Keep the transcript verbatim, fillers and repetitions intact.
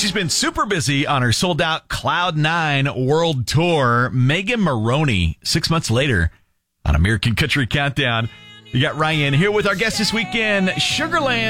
She's been super busy on her sold-out Cloud nine World Tour. Megan Moroney, six months later on American Country Countdown. You got Ryan here with our guest this weekend, Sugarland.